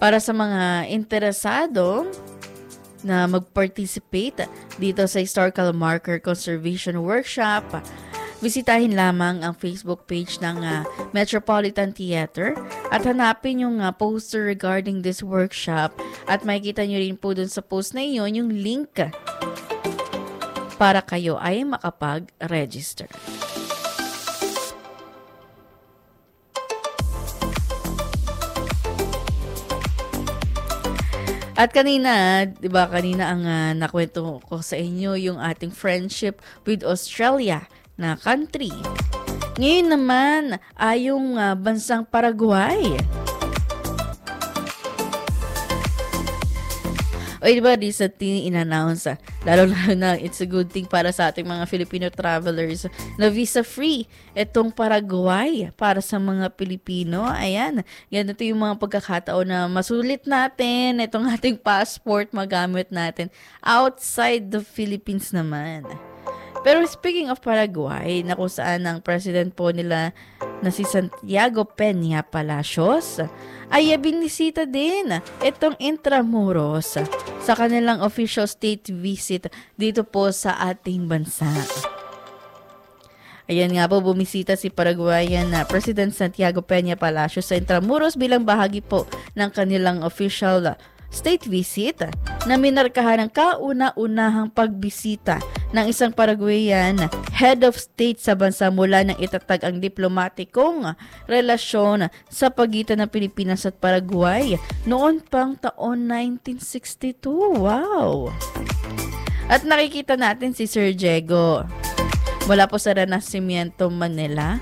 Para sa mga interesado na mag-participate dito sa Historical Marker Conservation Workshop, bisitahin lamang ang Facebook page ng Metropolitan Theater at hanapin yung poster regarding this workshop at makikita nyo rin po dun sa post na iyon yung link para kayo ay makapag-register. At kanina, 'di ba, kanina ang nakwento ko sa inyo yung ating friendship with Australia na country. Ngayon naman ay yung bansang Paraguay. O diba, recently in-announce, lalo na it's a good thing para sa ating mga Filipino travelers na visa-free itong Paraguay para sa mga Pilipino. Ayan, ganito yung mga pagkakataon na masulit natin itong ating passport, magamit natin outside the Philippines naman. Pero speaking of Paraguay, na kung saan ang president po nila na si Santiago Peña Palacios ay binisita din itong Intramuros sa kanilang official state visit dito po sa ating bansa. Ayan nga po, bumisita si Paraguayan na President Santiago Peña Palacios sa Intramuros bilang bahagi po ng kanilang official state visit na minarkahan ng kauna-unahang pagbisita ng isang Paraguayan head of state sa bansa mula nang itatag ang diplomatikong relasyon sa pagitan ng Pilipinas at Paraguay noon pang taon 1962. Wow! At nakikita natin si Sir Diego mula po sa Renacimiento, Manila,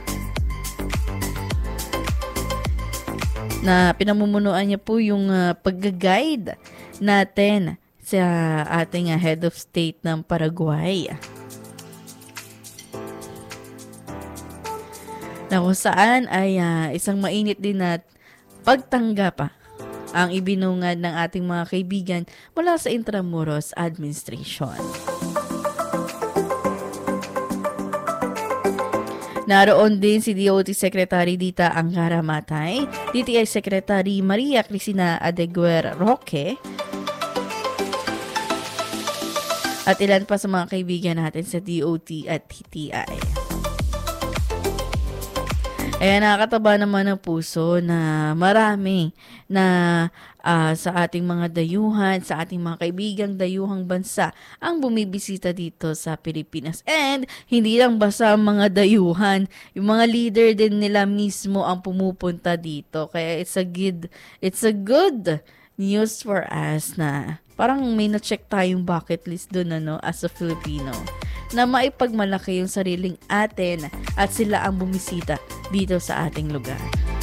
na pinamumunuan niya po yung pag-guide natin sa ating head of state ng Paraguay. Na kung saan ay isang mainit din na pagtanggap ang ibinungad ng ating mga kaibigan mula sa Intramuros Administration. Naroon din si DOT Secretary Dita Angara Matay, DTI Secretary Maria Cristina Adeguer Roque, at ilan pa sa mga kaibigan natin sa DOT at TTI. Ayan, nakakataba naman ng puso na marami na sa ating mga dayuhan, sa ating mga kaibigang dayuhang bansa ang bumibisita dito sa Pilipinas. And hindi lang basta mga dayuhan, yung mga leader din nila mismo ang pumupunta dito. Kaya it's a good news for us na parang may na-check tayong bucket list dun as a Filipino, na maipagmalaki yung sariling atin at sila ang bumisita dito sa ating lugar.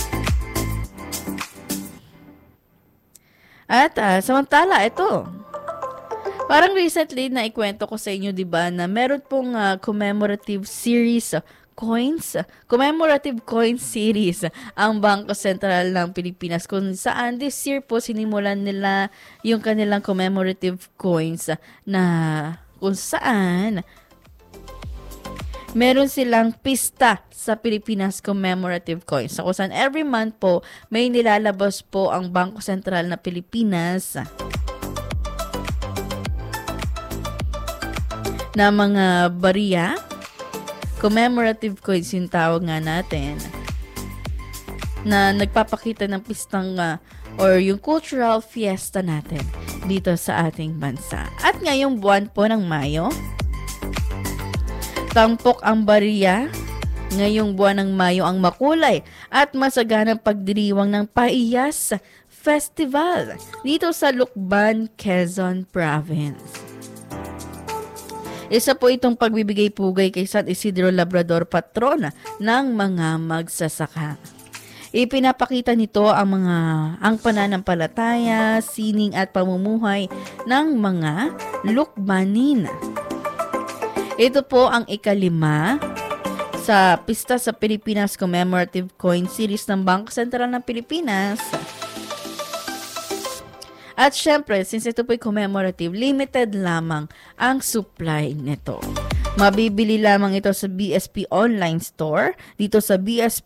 At samantala, ito, parang recently na ikwento ko sa inyo, diba, na meron pong commemorative coin series ang Bangko Sentral ng Pilipinas, kung saan this year po sinimulan nila yung kanilang commemorative coins na kung saan meron silang pista sa Pilipinas commemorative coins. So, kung saan every month po may nilalabas po ang Bangko Sentral na Pilipinas na mga barya, commemorative coins yung tawag nga natin, na nagpapakita ng pistang or yung cultural fiesta natin dito sa ating bansa. At ngayong buwan po ng Mayo, tampok ang barya. Ngayong buwan ng Mayo ang makulay at masaganang pagdiriwang ng Paiyas Festival dito sa Lucban, Quezon Province. Isa po itong pagbibigay-pugay kay San Isidro Labrador, patrona ng mga magsasaka. Ipinapakita nito ang pananampalataya, sining at pamumuhay ng mga Lucbanin. Ito po ang ikalima sa pista sa Pilipinas Commemorative Coin Series ng Bangko Sentral ng Pilipinas. At syempre, since ito po'y commemorative, limited lamang ang supply nito. Mabibili lamang ito sa BSP Online Store, dito sa BSP